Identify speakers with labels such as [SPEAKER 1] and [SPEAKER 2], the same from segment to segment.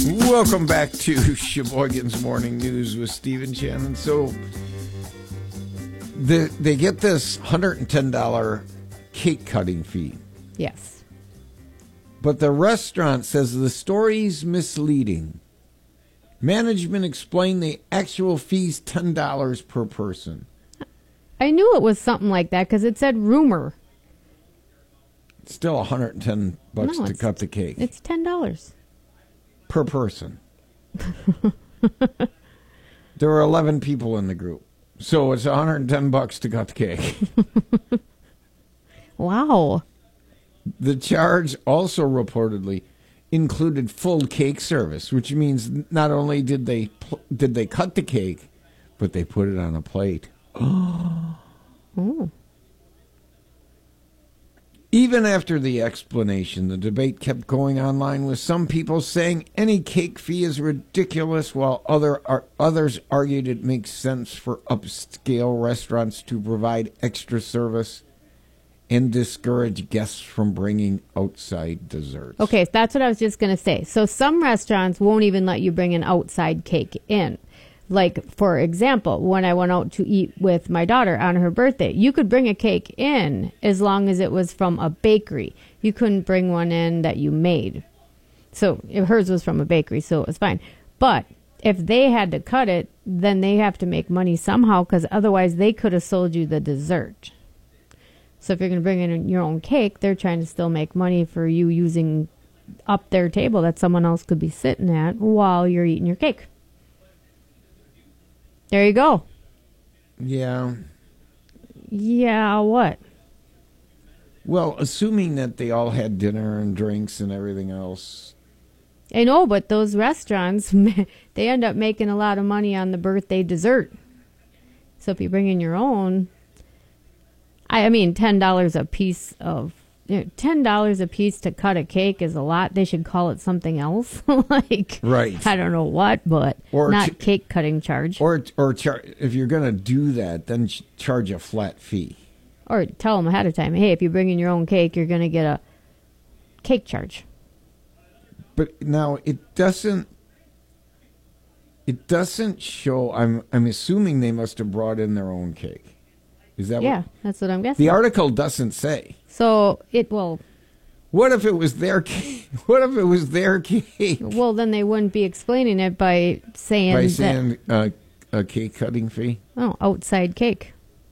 [SPEAKER 1] Welcome back to Sheboygan's Morning News with Steve and Shannon. So they get this $110 cake cutting fee.
[SPEAKER 2] Yes.
[SPEAKER 1] But the restaurant says the story's misleading. Management explained the actual fee's $10 per person.
[SPEAKER 2] I knew it was something like that because it said rumor.
[SPEAKER 1] It's still $110 to cut the cake.
[SPEAKER 2] It's $10.
[SPEAKER 1] Per person. There were 11 people in the group. So it's $110 to cut the cake.
[SPEAKER 2] Wow.
[SPEAKER 1] The charge also reportedly included full cake service, which means not only did they cut the cake, but they put it on a plate.
[SPEAKER 2] Oh.
[SPEAKER 1] Even after the explanation, the debate kept going online, with some people saying any cake fee is ridiculous, while others argued it makes sense for upscale restaurants to provide extra service and discourage guests from bringing outside desserts.
[SPEAKER 2] Okay, that's what I was just going to say. So some restaurants won't even let you bring an outside cake in. Like, for example, when I went out to eat with my daughter on her birthday, you could bring a cake in as long as it was from a bakery. You couldn't bring one in that you made. So hers was from a bakery, so it was fine. But if they had to cut it, then they have to make money somehow, because otherwise they could have sold you the dessert. So if you're going to bring in your own cake, they're trying to still make money for you using up their table that someone else could be sitting at while you're eating your cake. There you go.
[SPEAKER 1] Yeah.
[SPEAKER 2] Yeah, what?
[SPEAKER 1] Well, assuming that they all had dinner and drinks and everything else.
[SPEAKER 2] I know, but those restaurants, they end up making a lot of money on the birthday dessert. So if you bring in your own, I mean, $10 a piece of, $10 a piece to cut a cake is a lot. They should call it something else. Like,
[SPEAKER 1] right.
[SPEAKER 2] I don't know what, but
[SPEAKER 1] or
[SPEAKER 2] not cake cutting charge.
[SPEAKER 1] Or if you're going to do that, then charge a flat fee.
[SPEAKER 2] Or tell them ahead of time, hey, if you bring in your own cake, you're going to get a cake charge.
[SPEAKER 1] But now it doesn't show. I'm assuming they must have brought in their own cake. Is that
[SPEAKER 2] that's what I'm guessing.
[SPEAKER 1] The article doesn't say.
[SPEAKER 2] So it will.
[SPEAKER 1] What if it was their cake? What if it was their cake?
[SPEAKER 2] Well, then they wouldn't be explaining it by saying
[SPEAKER 1] a cake cutting fee.
[SPEAKER 2] Oh, outside cake.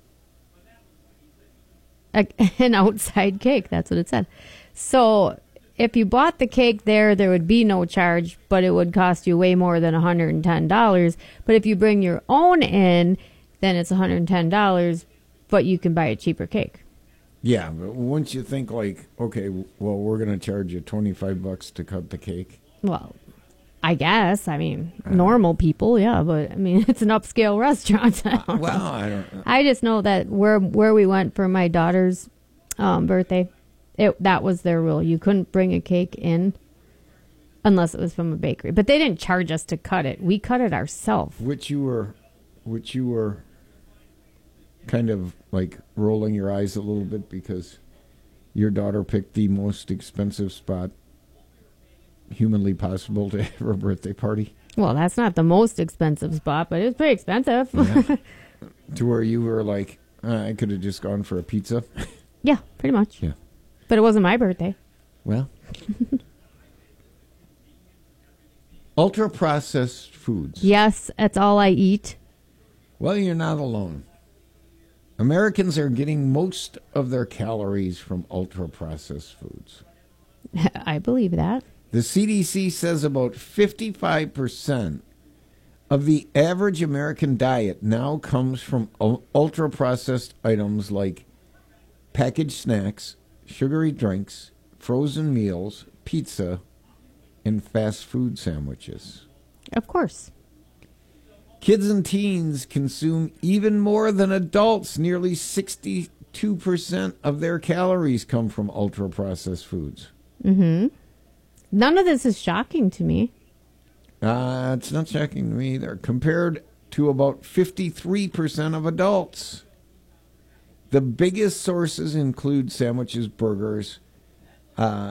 [SPEAKER 2] An outside cake. That's what it said. So if you bought the cake there would be no charge, but it would cost you way more than $110. But if you bring your own in, then it's $110. But you can buy a cheaper cake.
[SPEAKER 1] Yeah, but once you think like, okay, well, we're going to charge you $25 to cut the cake.
[SPEAKER 2] Well, I guess. I mean, normal people, yeah, but I mean, it's an upscale restaurant. I don't know.
[SPEAKER 1] I don't know.
[SPEAKER 2] I just know that where we went for my daughter's birthday, that was their rule. You couldn't bring a cake in unless it was from a bakery. But they didn't charge us to cut it. We cut it ourselves.
[SPEAKER 1] Which you were kind of like rolling your eyes a little bit because your daughter picked the most expensive spot humanly possible to have her birthday party.
[SPEAKER 2] Well, that's not the most expensive spot, but it was pretty expensive.
[SPEAKER 1] Yeah. To where you were like, I could have just gone for a pizza.
[SPEAKER 2] Yeah, pretty much.
[SPEAKER 1] Yeah.
[SPEAKER 2] But it wasn't my birthday.
[SPEAKER 1] Well. Ultra-processed foods.
[SPEAKER 2] Yes, that's all I eat.
[SPEAKER 1] Well, you're not alone. Americans are getting most of their calories from ultra-processed foods.
[SPEAKER 2] I believe that.
[SPEAKER 1] The CDC says about 55% of the average American diet now comes from ultra-processed items like packaged snacks, sugary drinks, frozen meals, pizza, and fast food sandwiches.
[SPEAKER 2] Of course.
[SPEAKER 1] Kids and teens consume even more than adults. Nearly 62% of their calories come from ultra-processed foods.
[SPEAKER 2] Mm-hmm. None of this is shocking to me.
[SPEAKER 1] It's not shocking to me either. Compared to about 53% of adults. The biggest sources include sandwiches, burgers,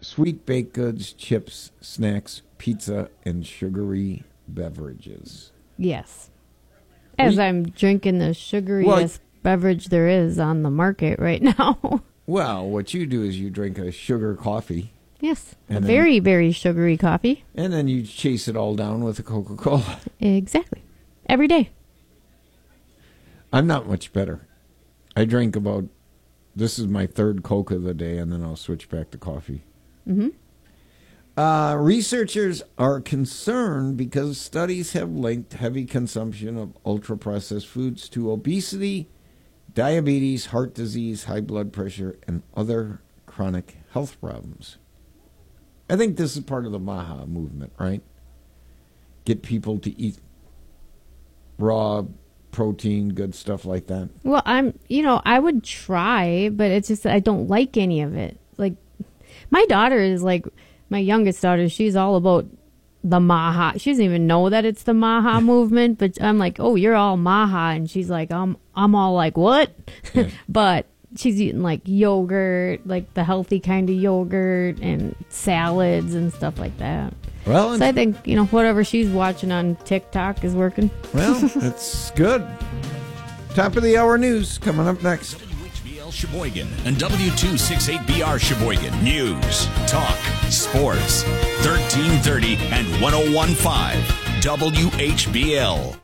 [SPEAKER 1] sweet baked goods, chips, snacks, pizza, and sugary beverages.
[SPEAKER 2] Yes. As I'm drinking the sugariest beverage there is on the market right now.
[SPEAKER 1] Well, what you do is you drink a sugar coffee.
[SPEAKER 2] Yes. A very, very sugary coffee.
[SPEAKER 1] And then you chase it all down with a Coca-Cola.
[SPEAKER 2] Exactly. Every day.
[SPEAKER 1] I'm not much better. I drink this is my third Coke of the day, and then I'll switch back to coffee.
[SPEAKER 2] Mm-hmm.
[SPEAKER 1] Researchers are concerned because studies have linked heavy consumption of ultra-processed foods to obesity, diabetes, heart disease, high blood pressure, and other chronic health problems. I think this is part of the MAHA movement, right? Get people to eat raw protein, good stuff like that.
[SPEAKER 2] Well, I would try, but it's just I don't like any of it. Like, my daughter is like, my youngest daughter, she's all about the MAHA. She doesn't even know that it's the MAHA movement, but I'm like, oh, you're all MAHA. And she's like, I'm all like, what? Yeah. But she's eating like yogurt, like the healthy kind of yogurt and salads and stuff like that. Well, so I think, whatever she's watching on TikTok is working.
[SPEAKER 1] Well, it's good. Top of the hour news coming up next.
[SPEAKER 3] Sheboygan and W268BR Sheboygan. News, talk, sports. 1330 and 101.5 WHBL.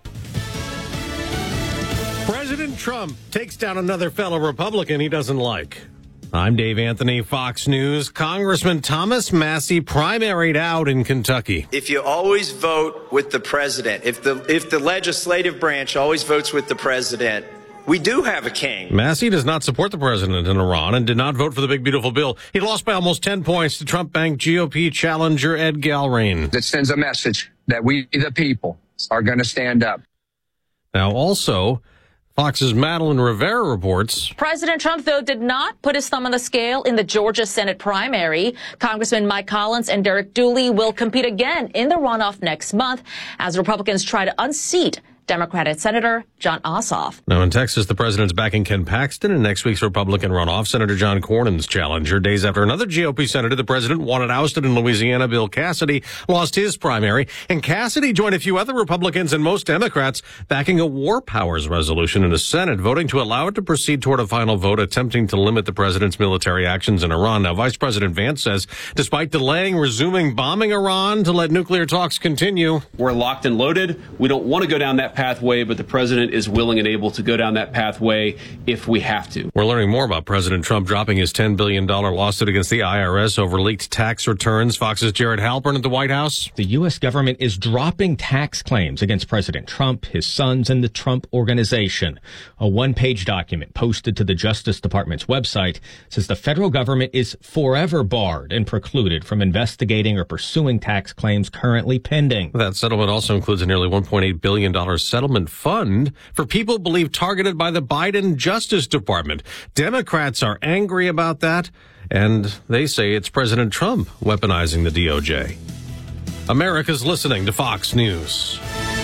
[SPEAKER 4] President Trump takes down another fellow Republican he doesn't like. I'm Dave Anthony, Fox News. Congressman Thomas Massie primaried out in Kentucky.
[SPEAKER 5] If you always vote with the president, if the legislative branch always votes with the president, we do have a king.
[SPEAKER 4] Massie does not support the president in Iran and did not vote for the big, beautiful bill. He lost by almost 10 points to Trump-banked GOP challenger Ed Galrain.
[SPEAKER 6] That sends a message that we, the people, are going to stand up.
[SPEAKER 4] Now, also, Fox's Madeline Rivera reports.
[SPEAKER 7] President Trump, though, did not put his thumb on the scale in the Georgia Senate primary. Congressman Mike Collins and Derek Dooley will compete again in the runoff next month as Republicans try to unseat Democratic Senator Jon Ossoff.
[SPEAKER 4] Now in Texas, the president's backing Ken Paxton in next week's Republican runoff. Senator John Cornyn's challenger. Days after another GOP senator the president wanted ousted in Louisiana, Bill Cassidy, lost his primary. And Cassidy joined a few other Republicans and most Democrats backing a war powers resolution in the Senate, voting to allow it to proceed toward a final vote attempting to limit the president's military actions in Iran. Now, Vice President Vance says, despite delaying resuming bombing Iran to let nuclear talks continue.
[SPEAKER 8] We're locked and loaded. We don't want to go down that pathway, but the president is willing and able to go down that pathway if we have to.
[SPEAKER 4] We're learning more about President Trump dropping his $10 billion lawsuit against the IRS over leaked tax returns. Fox's Jared Halpern at the White House.
[SPEAKER 9] The U.S. government is dropping tax claims against President Trump, his sons, and the Trump Organization. A one-page document posted to the Justice Department's website says the federal government is forever barred and precluded from investigating or pursuing tax claims currently pending.
[SPEAKER 4] That settlement also includes a nearly $1.8 billion settlement fund for people believed targeted by the Biden Justice Department. Democrats are angry about that, and they say it's President Trump weaponizing the DOJ. America's listening to Fox News.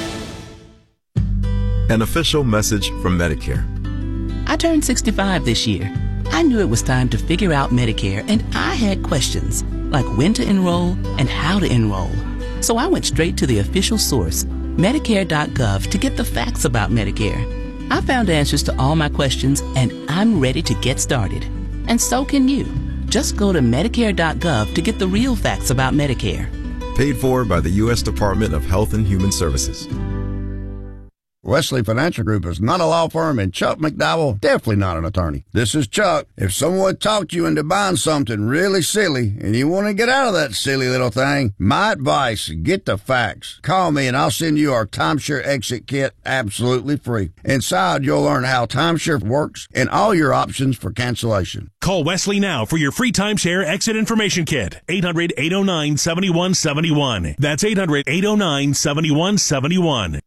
[SPEAKER 10] An official message from Medicare.
[SPEAKER 11] I turned 65 this year. I knew it was time to figure out Medicare, and I had questions, like when to enroll and how to enroll. So I went straight to the official source, Medicare.gov, to get the facts about Medicare. I found answers to all my questions, and I'm ready to get started. And so can you. Just go to Medicare.gov to get the real facts about Medicare.
[SPEAKER 10] Paid for by the U.S. Department of Health and Human Services.
[SPEAKER 12] Wesley Financial Group is not a law firm, and Chuck McDowell definitely not an attorney. This is Chuck. If someone talked you into buying something really silly and you want to get out of that silly little thing, my advice, get the facts. Call me and I'll send you our timeshare exit kit absolutely free. Inside, you'll learn how timeshare works and all your options for cancellation.
[SPEAKER 13] Call Wesley now for your free timeshare exit information kit. 800-809-7171. That's 800-809-7171.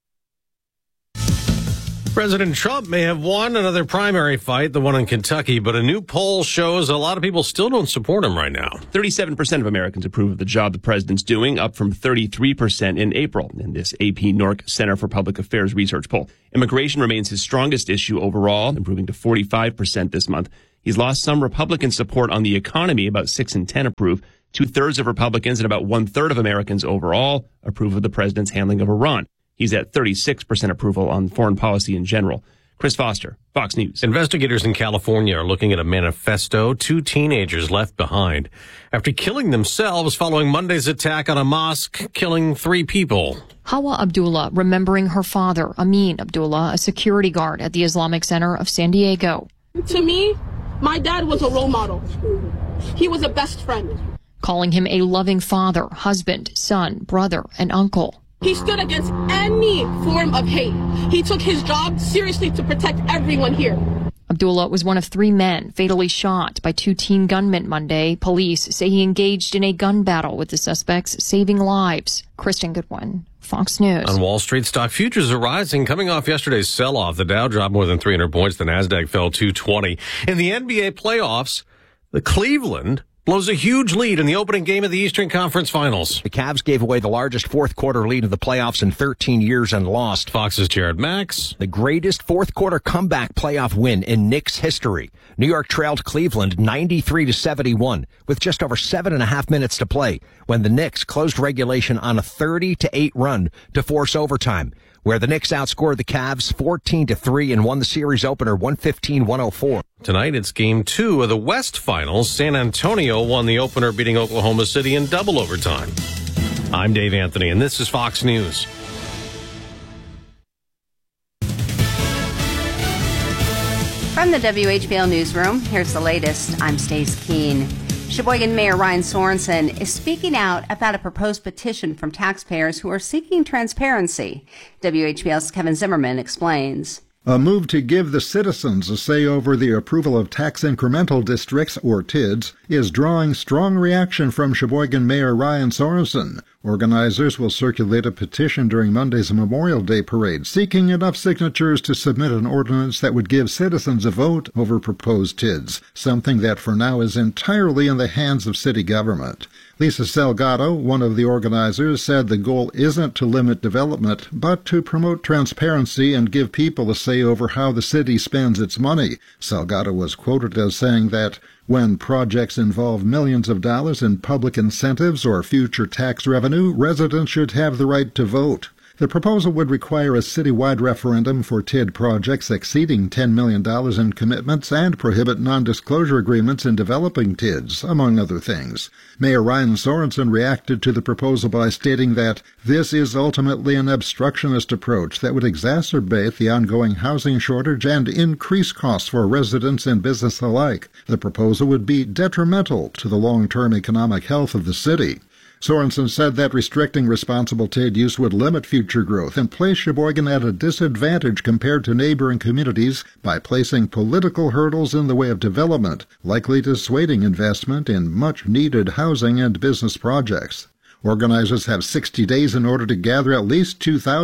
[SPEAKER 4] President Trump may have won another primary fight, the one in Kentucky, but a new poll shows a lot of people still don't support him right now.
[SPEAKER 8] 37% of Americans approve of the job the president's doing, up from 33% in April in this AP NORC Center for Public Affairs research poll. Immigration remains his strongest issue overall, improving to 45% this month.
[SPEAKER 14] He's lost some Republican support on the economy. About 6 in 10 approve. 2/3 of Republicans and about 1/3 of Americans overall approve of the president's handling of Iran. He's at 36% approval on foreign policy in general. Chris Foster, Fox News.
[SPEAKER 4] Investigators in California are looking at a manifesto 2 teenagers left behind after killing themselves following Monday's attack on a mosque, killing 3 people.
[SPEAKER 15] Hawa Abdullah remembering her father, Amin Abdullah, a security guard at the Islamic Center of San Diego.
[SPEAKER 16] To me, my dad was a role model. He was a best friend.
[SPEAKER 15] Calling him a loving father, husband, son, brother, and uncle.
[SPEAKER 16] He stood against any form of hate. He took his job seriously to protect everyone here.
[SPEAKER 15] Abdullah was one of 3 men fatally shot by 2 teen gunmen Monday. Police say he engaged in a gun battle with the suspects, saving lives. Kristen Goodwin, Fox News.
[SPEAKER 4] On Wall Street, stock futures are rising, coming off yesterday's sell-off. The Dow dropped more than 300 points. The Nasdaq fell 220. In the NBA playoffs, the Cleveland blows a huge lead in the opening game of the Eastern Conference Finals.
[SPEAKER 17] The Cavs gave away the largest fourth-quarter lead of the playoffs in 13 years and lost.
[SPEAKER 4] Fox's Jared Max.
[SPEAKER 17] The greatest fourth-quarter comeback playoff win in Knicks history. New York trailed Cleveland 93-71 with just over 7.5 minutes to play when the Knicks closed regulation on a 30-8 run to force overtime, where the Knicks outscored the Cavs 14-3 and won the series opener 115-104.
[SPEAKER 4] Tonight, it's Game 2 of the West Finals. San Antonio won the opener, beating Oklahoma City in double overtime. I'm Dave Anthony, and this is Fox News.
[SPEAKER 18] From the WHBL Newsroom, here's the latest. I'm Stace Keene. Sheboygan Mayor Ryan Sorensen is speaking out about a proposed petition from taxpayers who are seeking transparency. WHBL's Kevin Zimmerman explains.
[SPEAKER 19] A move to give the citizens a say over the approval of tax incremental districts, or TIDs, is drawing strong reaction from Sheboygan Mayor Ryan Sorensen. Organizers will circulate a petition during Monday's Memorial Day parade, seeking enough signatures to submit an ordinance that would give citizens a vote over proposed TIDs, something that for now is entirely in the hands of city government. Lisa Salgado, one of the organizers, said the goal isn't to limit development, but to promote transparency and give people a say over how the city spends its money. Salgado was quoted as saying that when projects involve millions of dollars in public incentives or future tax revenue, residents should have the right to vote. The proposal would require a citywide referendum for TID projects exceeding $10 million in commitments and prohibit non-disclosure agreements in developing TIDs, among other things. Mayor Ryan Sorensen reacted to the proposal by stating that this is ultimately an obstructionist approach that would exacerbate the ongoing housing shortage and increase costs for residents and business alike. The proposal would be detrimental to the long-term economic health of the city. Sorensen said that restricting responsible TID use would limit future growth and place Sheboygan at a disadvantage compared to neighboring communities by placing political hurdles in the way of development, likely dissuading investment in much-needed housing and business projects. Organizers have 60 days in order to gather at least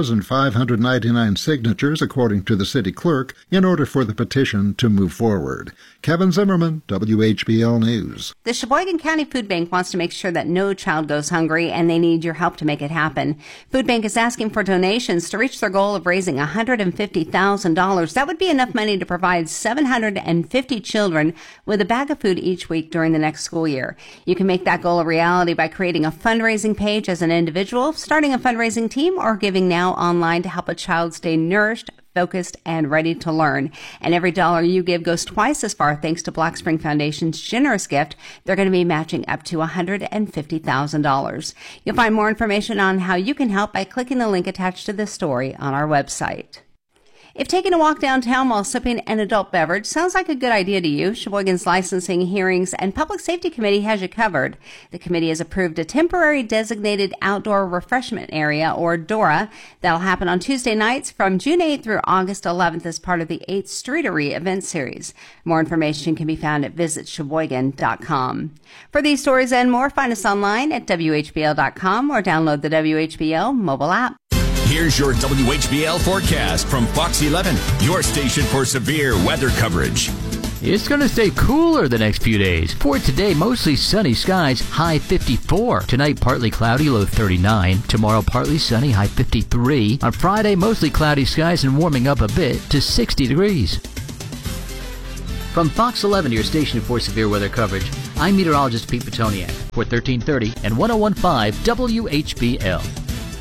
[SPEAKER 19] 2,599 signatures, according to the city clerk, in order for the petition to move forward. Kevin Zimmerman, WHBL News.
[SPEAKER 18] The Sheboygan County Food Bank wants to make sure that no child goes hungry, and they need your help to make it happen. Food Bank is asking for donations to reach their goal of raising $150,000. That would be enough money to provide 750 children with a bag of food each week during the next school year. You can make that goal a reality by creating a fundraising page as an individual, starting a fundraising team, or giving now online to help a child stay nourished, focused, and ready to learn. And every dollar you give goes twice as far thanks to Black Spring Foundation's generous gift. They're going to be matching up to $150,000. You'll find more information on how you can help by clicking the link attached to this story on our website. If taking a walk downtown while sipping an adult beverage sounds like a good idea to you, Sheboygan's Licensing, Hearings, and Public Safety Committee has you covered. The committee has approved a temporary designated outdoor refreshment area, or DORA, that'll happen on Tuesday nights from June 8th through August 11th as part of the 8th Streetery event series. More information can be found at visitsheboygan.com. For these stories and more, find us online at WHBL.com or download the WHBL mobile app.
[SPEAKER 3] Here's your WHBL forecast from Fox 11, your station for severe weather coverage.
[SPEAKER 20] It's going to stay cooler the next few days. For today, mostly sunny skies, high 54. Tonight, partly cloudy, low 39. Tomorrow, partly sunny, high 53. On Friday, mostly cloudy skies and warming up a bit to 60 degrees. From Fox 11, your station for severe weather coverage, I'm meteorologist Pete Petoniak for 1330 and 101.5 WHBL.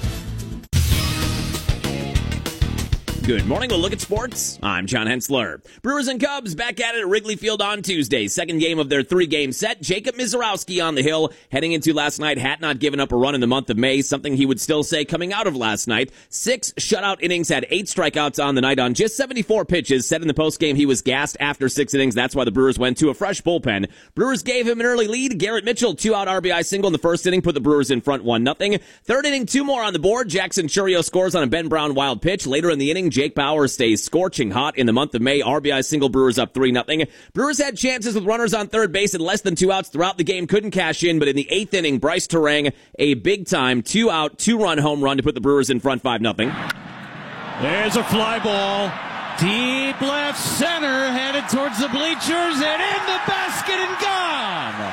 [SPEAKER 21] Good morning. We'll look at sports. I'm John Hensler. Brewers and Cubs back at it at Wrigley Field on Tuesday. Second game of their 3-game set. Jacob Misiorowski on the hill. Heading into last night, had not given up a run in the month of May, something he would still say coming out of last night. 6 shutout innings, had 8 strikeouts on the night on just 74 pitches. Said in the postgame he was gassed after 6 innings. That's why the Brewers went to a fresh bullpen. Brewers gave him an early lead. Garrett Mitchell, 2-out RBI single in the first inning, put the Brewers in front 1-0. Third inning, 2 more on the board. Jackson Churio scores on a Ben Brown wild pitch. Later in the inning, Jake Bauer stays scorching hot in the month of May. RBI single, Brewers up 3-0. Brewers had chances with runners on third base and less than 2 outs throughout the game. Couldn't cash in, but in the 8th inning, Bryce Terang, a big-time 2-out, 2-run home run to put the Brewers in front 5-0.
[SPEAKER 22] There's a fly ball. Deep left center, headed towards the bleachers, and in the basket and gone.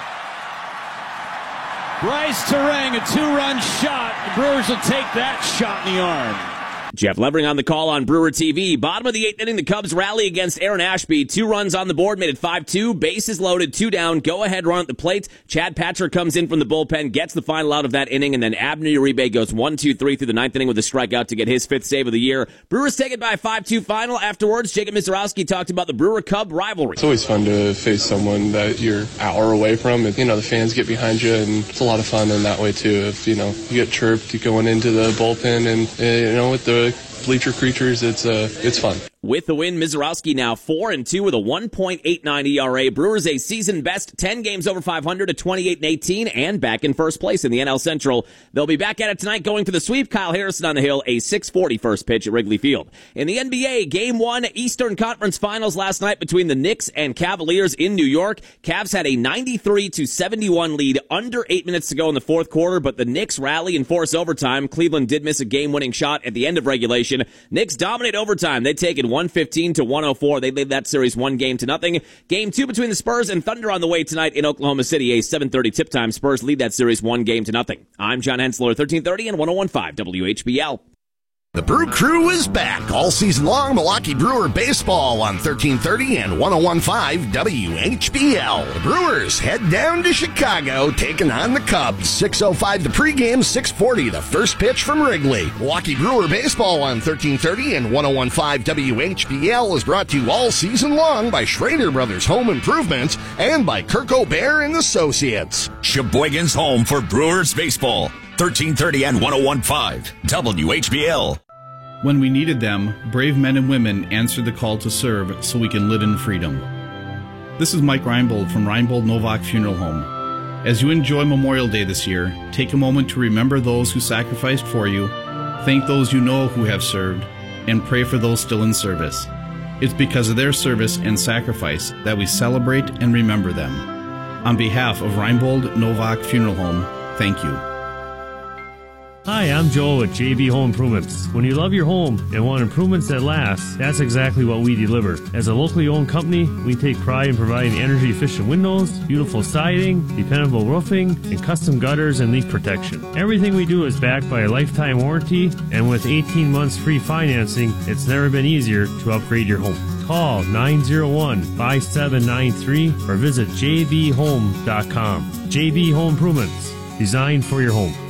[SPEAKER 22] Bryce Terang, a 2-run shot. The Brewers will take that shot in the arm.
[SPEAKER 21] Jeff Levering on the call on Brewer TV. Bottom of the 8th inning, the Cubs rally against Aaron Ashby. 2 runs on the board, made it 5-2. Bases loaded, 2 down. Go-ahead run at the plate. Chad Patrick comes in from the bullpen, gets the final out of that inning, and then Abner Uribe goes 1-2-3 through the 9th inning with a strikeout to get his 5th save of the year. Brewers take it by a 5-2 final. Afterwards, Jacob Misiorowski talked about the Brewer-Cub rivalry.
[SPEAKER 23] It's always fun to face someone that you're an hour away from. And, the fans get behind you, and it's a lot of fun in that way, too. If, you get chirped going into the bullpen and, with the bleacher creatures, it's fun.
[SPEAKER 21] With the win, Misiorowski now 4-2 with a 1.89 ERA. Brewers a season best 10 games over 500 at 28-18 and back in first place in the NL Central. They'll be back at it tonight going for the sweep. Kyle Harrison on the hill, a 6:40 first pitch at Wrigley Field. In the NBA, Game 1 Eastern Conference Finals last night between the Knicks and Cavaliers in New York. Cavs had a 93-71 lead under 8 minutes to go in the fourth quarter, but the Knicks rally and force overtime. Cleveland did miss a game-winning shot at the end of regulation. Knicks dominate overtime. They take it 115-104. They lead that series 1-0. Game 2 between the Spurs and Thunder on the way tonight in Oklahoma City. A 7:30 tip time. Spurs lead that series 1-0. I'm John Hensler, 1330 and 101.5 WHBL.
[SPEAKER 24] The Brew Crew is back all season long. Milwaukee Brewer baseball on 1330 and 101.5 WHBL. The Brewers head down to Chicago, taking on the Cubs. 6:05 the pregame, 6:40 the first pitch from Wrigley. Milwaukee Brewer baseball on 1330 and 101.5 WHBL is brought to you all season long by Schrader Brothers Home Improvements and by Kirk O'Bear and Associates.
[SPEAKER 3] Sheboygan's home for Brewers baseball. 1330 and 101.5 WHBL.
[SPEAKER 25] When we needed them, brave men and women answered the call to serve so we can live in freedom. This is Mike Reinbold from Reinbold Novak Funeral Home. As you enjoy Memorial Day this year, take a moment to remember those who sacrificed for you, thank those you know who have served, and pray for those still in service. It's because of their service and sacrifice that we celebrate and remember them. On behalf of Reinbold Novak Funeral Home, thank you.
[SPEAKER 26] Hi, I'm Joel at JB Home Improvements. When you love your home and want improvements that last, that's exactly what we deliver. As a locally owned company, we take pride in providing energy-efficient windows, beautiful siding, dependable roofing, and custom gutters and leak protection. Everything we do is backed by a lifetime warranty, and with 18 months free financing, it's never been easier to upgrade your home. Call 901-5793 or visit jbhome.com. JB Home Improvements, designed for your home.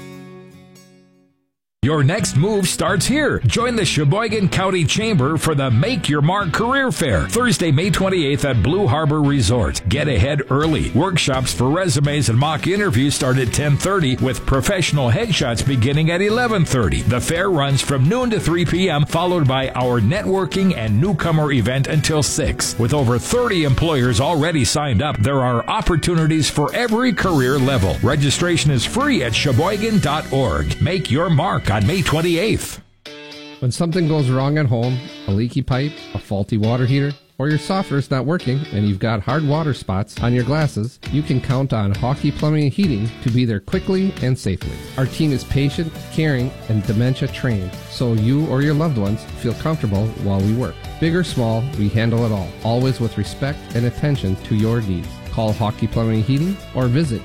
[SPEAKER 27] Your next move starts here. Join the Sheboygan County Chamber for the Make Your Mark Career Fair, Thursday, May 28th at Blue Harbor Resort. Get ahead early. Workshops for resumes and mock interviews start at 10:30 with professional headshots beginning at 11:30. The fair runs from noon to 3 p.m., followed by our networking and newcomer event until 6. With over 30 employers already signed up, there are opportunities for every career level. Registration is free at Sheboygan.org. Make your mark on May 28th.
[SPEAKER 28] When something goes wrong at home, a leaky pipe, a faulty water heater, or your softener's not working and you've got hard water spots on your glasses, you can count on Hawkey Plumbing and Heating to be there quickly and safely. Our team is patient, caring, and dementia trained, so you or your loved ones feel comfortable while we work. Big or small, we handle it all, always with respect and attention to your needs. Call Hawkey Plumbing and Heating or visit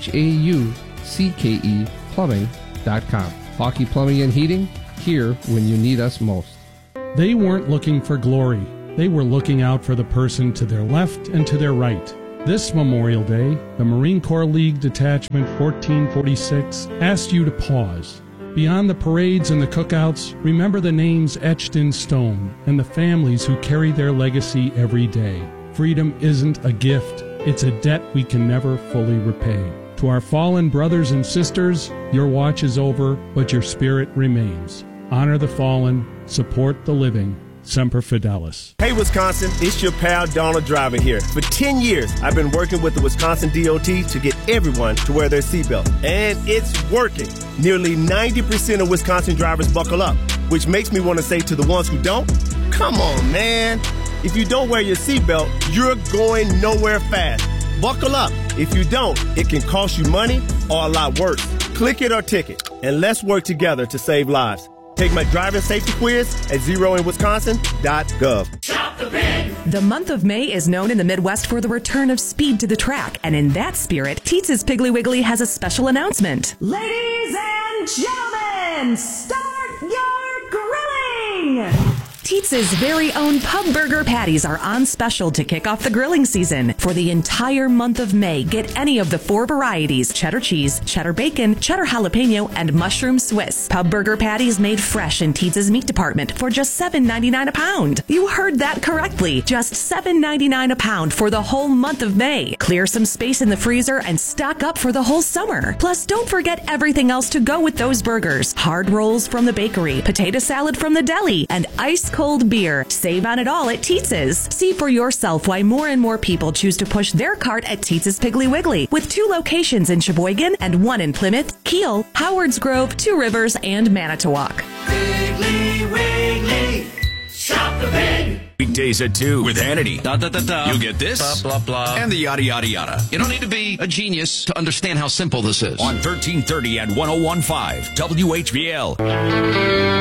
[SPEAKER 28] HAUCKEplumbing.com. Hawkey Plumbing and Heating, here when you need us most.
[SPEAKER 29] They weren't looking for glory.
[SPEAKER 1] They were looking out for the person to their left and to their right. This Memorial Day, the Marine Corps League Detachment 1446 asked you to pause. Beyond the parades and the cookouts, remember the names etched in stone and the families who carry their legacy every day. Freedom isn't a gift, it's a debt we can never fully repay. To our fallen brothers and sisters, your watch is over, but your spirit remains. Honor the fallen, support the living. Semper Fidelis.
[SPEAKER 2] Hey Wisconsin, it's your pal Donald Driver here. For 10 years, I've been working with the Wisconsin DOT to get everyone to wear their seatbelt. And it's working. Nearly 90% of Wisconsin drivers buckle up, which makes me want to say to the ones who don't, come on, man. If you don't wear your seatbelt, you're going nowhere fast. Buckle up. If you don't, it can cost you money or a lot worse. Click it or ticket, and let's work together to save lives. Take my driving safety quiz at zeroinwisconsin.gov.
[SPEAKER 5] Shop the Pig! The month of May is known in the Midwest for the return of speed to the track, and in that spirit, Teetz's Piggly Wiggly has a special announcement. Ladies and gentlemen, start your grilling! Teetz's very own pub burger patties are on special to kick off the grilling season. For the entire month of May, get any of the 4 varieties: cheddar cheese, cheddar bacon, cheddar jalapeno, and mushroom Swiss. Pub burger patties made fresh in Teetz's meat department for just $7.99 a pound. You heard that correctly. Just $7.99 a pound for the whole month of May. Clear some space in the freezer and stock up for the whole summer. Plus, don't forget everything else to go with those burgers. Hard rolls from the bakery, potato salad from the deli, and ice cold beer. Save on it all at Teetz's. See for yourself why more and more people choose to push their cart at Teetz's Piggly Wiggly, with 2 locations in Sheboygan and 1 in Plymouth, Kiel, Howards Grove, 2 Rivers, and Manitowoc.
[SPEAKER 3] Piggly Wiggly, shop the pig. Weekdays at 2 with Hannity. You'll get this,
[SPEAKER 6] blah, blah, blah,
[SPEAKER 3] and the yada, yada, yada.
[SPEAKER 6] You don't need to be a genius to understand how simple this is.
[SPEAKER 3] On 1330 and 101.5 WHBL.